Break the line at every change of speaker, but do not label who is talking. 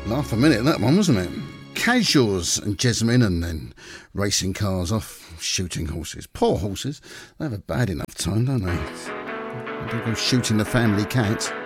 Laugh a minute, that one, wasn't it? Casuals and Jessamine, and then racing cars off, shooting horses. Poor horses. They have a bad enough time, don't they? They go shooting the family cat.